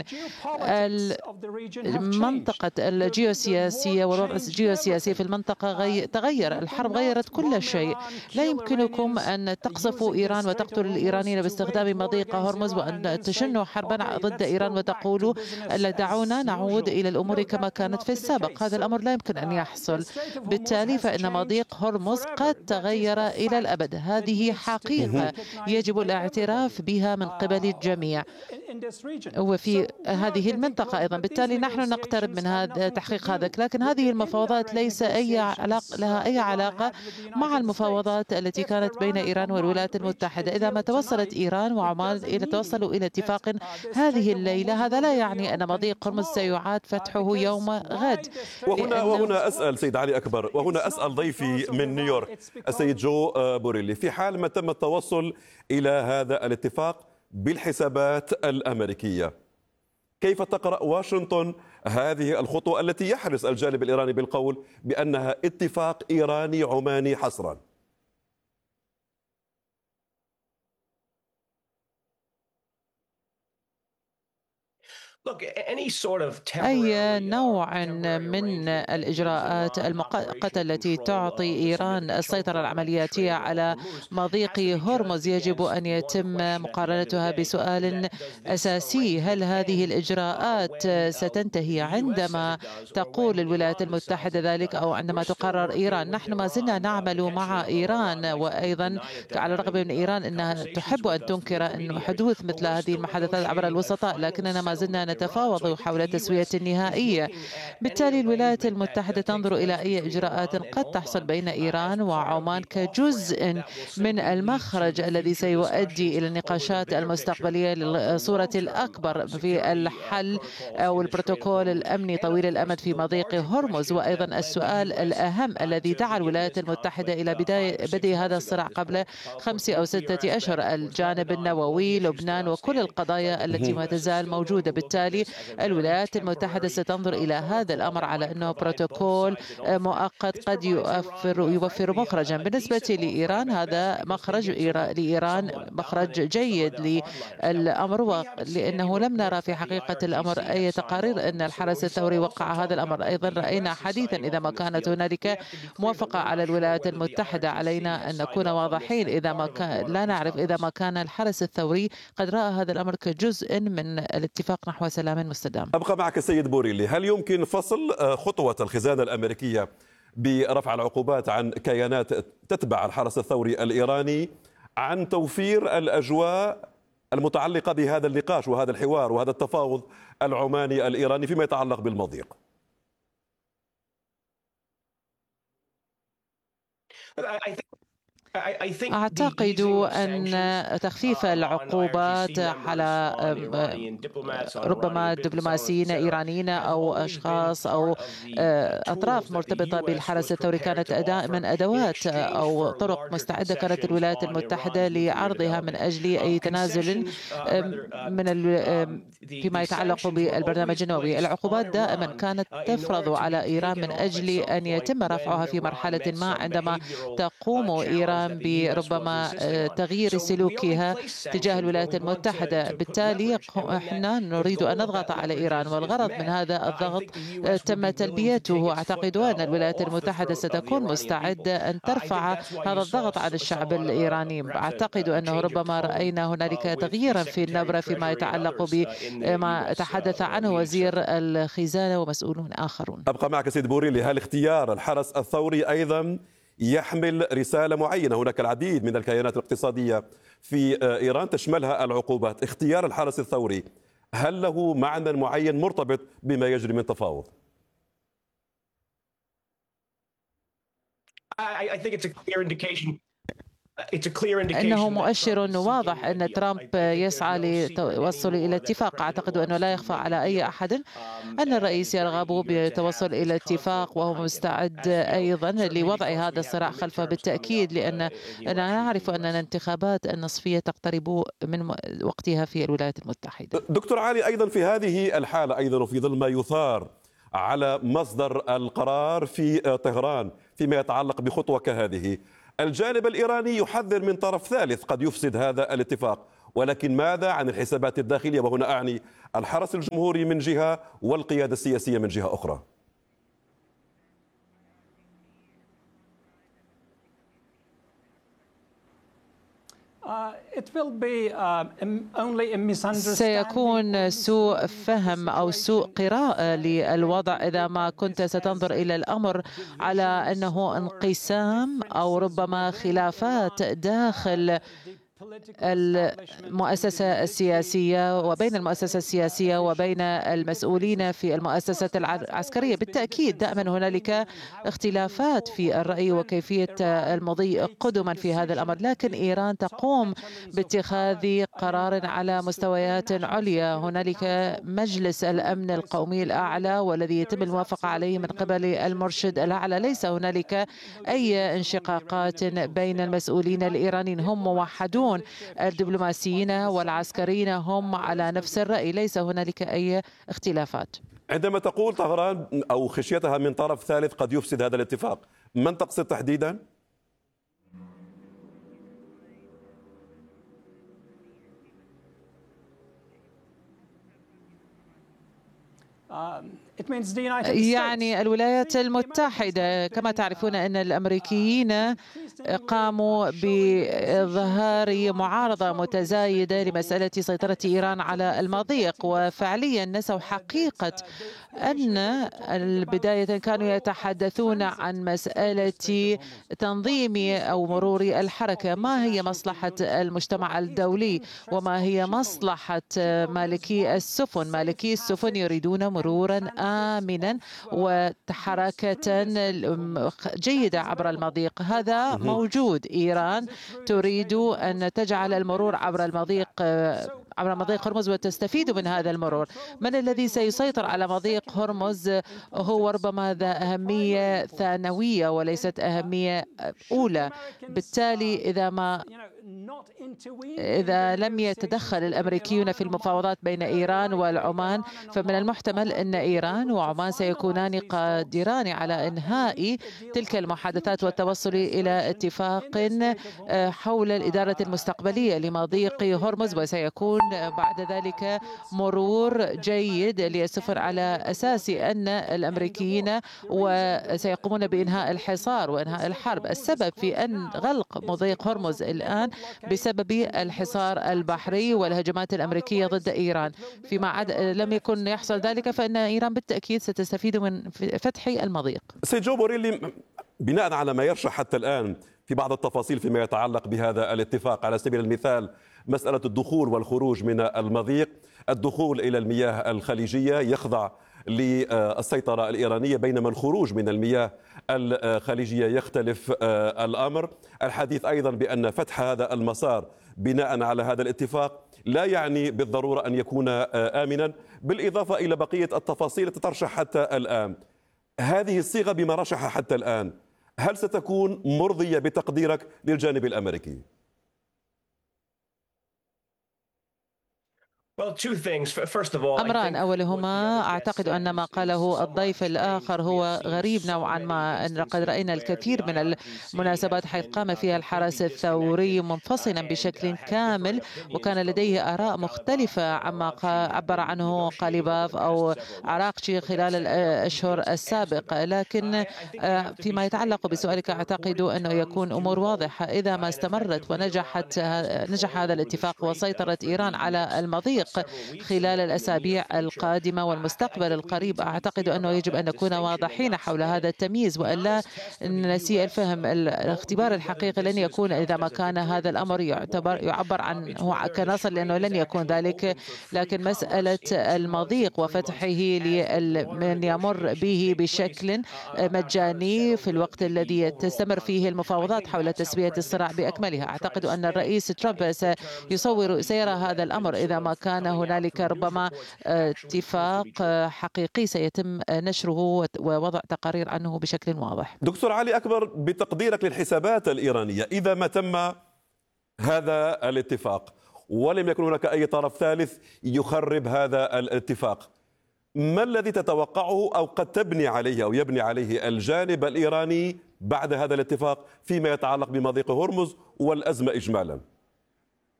منطقة الجيوسياسية والوضع الجيوسياسي في المنطقة تغير. الحرب غيرت كل شيء. لا يمكنكم أن تقصفوا إيران وتقتلوا الإيرانيين باستخدام مضيق هرمز وأن تشنوا حربا ضد إيران وتقولوا دعونا نعود إلى الأمور كما كانت في السابق. هذا الأمر لا يمكن أن يحصل. بالتالي فإن مضيق هرمز قد تغير إلى الأبد. هذه حقيقة يجب الاعتراف بها من قبل الجميع وفي هذه المنطقة أيضا. بالتالي نحن نقترب من هذا تحقيق هذا، لكن هذه المفاوضات ليس لها أي علاقة مع المفاوضات التي كانت بين إيران والولايات المتحدة. إذا ما توصلت إيران وعمان توصلوا إلى اتفاق هذه الليلة، هذا لا يعني أن مضيق هرمز سيعاد فتحه يوم غد. وهنا أسأل سيد علي أكبر، وهنا أسأل ضيفي من نيويورك السيد جو بوريلي، في حال ما تم التوصل إلى هذا الاتفاق بالحسابات الأمريكية، كيف تقرأ واشنطن هذه الخطوة التي يحرص الجانب الإيراني بالقول بأنها اتفاق إيراني عماني حصرا؟ أي نوع من الإجراءات المؤقتة التي تعطي إيران السيطرة العملياتية على مضيق هرمز يجب أن يتم مقارنتها بسؤال أساسي: هل هذه الإجراءات ستنتهي عندما تقول الولايات المتحدة ذلك أو عندما تقرر إيران؟ نحن ما زلنا نعمل مع إيران، وأيضا على الرغم من إيران أنها تحب أن تنكر أن حدوث مثل هذه المحادثات عبر الوسطاء، لكننا ما زلنا نتفاوض حول تسوية نهائية. بالتالي الولايات المتحدة تنظر إلى أي إجراءات قد تحصل بين إيران وعمان كجزء من المخرج الذي سيؤدي إلى النقاشات المستقبلية للصورة الأكبر في الحل أو البروتوكول الأمني طويل الأمد في مضيق هرمز. وأيضا السؤال الأهم الذي دعا الولايات المتحدة إلى بدء هذا الصراع قبل 5 أو 6 أشهر: الجانب النووي، لبنان، وكل القضايا التي ما تزال موجودة. بالتالي الولايات المتحدة ستنظر إلى هذا الأمر على أنه بروتوكول مؤقت قد يوفر مخرجا. بالنسبة لإيران هذا مخرج لإيران مخرج جيد للأمر، لأنه لم نرى في حقيقة الأمر أي تقارير أن الحرس الثوري وقع هذا الأمر. أيضا رأينا حديثا إذا ما كانت هنالك موافقة على الولايات المتحدة علينا أن نكون واضحين. إذا ما كان لا نعرف إذا ما كان الحرس الثوري قد رأى هذا الأمر كجزء من الاتفاق نحو سلام مستدام. أبقى معك سيد بوريلي، هل يمكن فصل خطوة الخزانة الأمريكية برفع العقوبات عن كيانات تتبع الحرس الثوري الإيراني عن توفير الأجواء المتعلقة بهذا النقاش وهذا الحوار وهذا التفاوض العماني الإيراني فيما يتعلق بالمضيق؟ أعتقد أن تخفيف العقوبات على ربما دبلوماسيين إيرانيين أو أشخاص أو أطراف مرتبطة بالحرس الثوري كانت دائما أدوات أو طرق مستعدة كانت الولايات المتحدة لعرضها من أجل أي تنازل فيما يتعلق بالبرنامج النووي. العقوبات دائما كانت تفرض على إيران من أجل أن يتم رفعها في مرحلة ما عندما تقوم إيران بربما تغيير سلوكها تجاه الولايات المتحدة. بالتالي احنا نريد أن نضغط على إيران، والغرض من هذا الضغط تم تلبيته. أعتقد أن الولايات المتحدة ستكون مستعدة أن ترفع هذا الضغط على الشعب الإيراني. أعتقد أنه ربما رأينا هنالك تغييرا في النبرة فيما يتعلق بما تحدث عنه وزير الخزانة ومسؤولون آخرون. أبقى معك سيد بوريلي، هل اختيار الحرس الثوري أيضا يحمل رسالة معينة؟ هناك العديد من الكيانات الاقتصادية في إيران تشملها العقوبات. اختيار الحرس الثوري هل له معنى معين مرتبط بما يجري من تفاوض؟ إنه مؤشر واضح أن ترامب يسعى للتوصل إلى اتفاق. أعتقد أنه لا يخفى على أي أحد أن الرئيس يرغب بالتوصل إلى اتفاق، وهو مستعد أيضا لوضع هذا الصراع خلفه بالتأكيد، لأننا نعرف أن الانتخابات النصفية تقترب من وقتها في الولايات المتحدة. دكتور علي، أيضا في هذه الحالة أيضا وفي ظل ما يثار على مصدر القرار في طهران فيما يتعلق بخطوة كهذه، الجانب الإيراني يحذر من طرف ثالث قد يفسد هذا الاتفاق، ولكن ماذا عن الحسابات الداخلية؟ وهنا أعني الحرس الجمهوري من جهة والقيادة السياسية من جهة أخرى. سيكون سوء فهم أو سوء قراءة للوضع إذا ما كنت ستنظر إلى الأمر على أنه انقسام أو ربما خلافات داخل المؤسسة السياسية وبين المؤسسة السياسية وبين المسؤولين في المؤسسة العسكرية. بالتأكيد دائما هنالك اختلافات في الرأي وكيفية المضي قدما في هذا الأمر، لكن إيران تقوم باتخاذ قرار على مستويات عليا. هنالك مجلس الأمن القومي الأعلى والذي يتم الموافقة عليه من قبل المرشد الأعلى. ليس هنالك أي انشقاقات بين المسؤولين الإيرانيين، هم موحدون، الدبلوماسيين والعسكريين هم على نفس الرأي، ليس هنالك أي اختلافات. عندما تقول طهران أو خشيتها من طرف ثالث قد يفسد هذا الاتفاق، من تقصد تحديدا؟ يعني الولايات المتحدة. كما تعرفون أن الأمريكيين قاموا بإظهار معارضة متزايدة لمسألة سيطرة إيران على المضيق، وفعليا نسوا حقيقة أن البداية كانوا يتحدثون عن مسألة تنظيم أو مرور الحركة. ما هي مصلحة المجتمع الدولي وما هي مصلحة مالكي السفن؟ مالكي السفن يريدون مرورا آمنا وحركة جيدة عبر المضيق. هذا موجود. إيران تريد أن تجعل المرور عبر مضيق هرمز وتستفيد من هذا المرور. من الذي سيسيطر على مضيق هرمز هو ربما ذا أهمية ثانوية وليست أهمية أولى. بالتالي إذا لم يتدخل الأمريكيون في المفاوضات بين إيران والعمان، فمن المحتمل أن إيران وعمان سيكونان قادران على إنهاء تلك المحادثات والتوصل إلى اتفاق حول الإدارة المستقبلية لمضيق هرمز، وسيكون بعد ذلك مرور جيد للسفن على أساس أن الأمريكيين وسيقومون بإنهاء الحصار وإنهاء الحرب. السبب في أن غلق مضيق هرمز الآن بسبب الحصار البحري والهجمات الأمريكية ضد إيران. فيما لم يكن يحصل ذلك فإن إيران بالتأكيد ستستفيد من فتح المضيق. سيد جو بوريلي، بناء على ما يرشح حتى الآن في بعض التفاصيل فيما يتعلق بهذا الاتفاق، على سبيل المثال مسألة الدخول والخروج من المضيق، الدخول إلى المياه الخليجية يخضع للسيطرة الإيرانية، بينما الخروج من المياه الخليجية يختلف الأمر. الحديث أيضا بأن فتح هذا المسار بناء على هذا الاتفاق لا يعني بالضرورة أن يكون آمنا، بالإضافة إلى بقية التفاصيل التي ترشح حتى الآن. هذه الصيغة بما رشح حتى الآن هل ستكون مرضية بتقديرك للجانب الأمريكي؟ أمران، أولهما أعتقد أن ما قاله الضيف الآخر هو غريب نوعا ما. أن قد رأينا الكثير من المناسبات حيث قام فيها الحرس الثوري منفصلا بشكل كامل وكان لديه آراء مختلفة عما عبر عنه قاليباف أو عراقچي خلال الأشهر السابقة. لكن فيما يتعلق بسؤالك أعتقد أنه يكون أمور واضحة. إذا ما استمرت نجح هذا الاتفاق وسيطرت إيران على المضيق خلال الأسابيع القادمة والمستقبل القريب، أعتقد أنه يجب أن نكون واضحين حول هذا التمييز وأن لا نسيء الفهم. الاختبار الحقيقي لن يكون إذا ما كان هذا الأمر يعبر عنه كنصر، لأنه لن يكون ذلك. لكن مسألة المضيق وفتحه لمن يمر به بشكل مجاني في الوقت الذي تستمر فيه المفاوضات حول تسوية الصراع بأكملها، أعتقد أن الرئيس ترامب سيرى هذا الأمر إذا ما كان هنالك ربما اتفاق حقيقي سيتم نشره ووضع تقارير عنه بشكل واضح. دكتور علي أكبر، بتقديرك للحسابات الإيرانية، إذا ما تم هذا الاتفاق ولم يكن هناك أي طرف ثالث يخرب هذا الاتفاق، ما الذي تتوقعه أو قد تبني عليه أو يبني عليه الجانب الإيراني بعد هذا الاتفاق فيما يتعلق بمضيق هرمز والأزمة إجمالا؟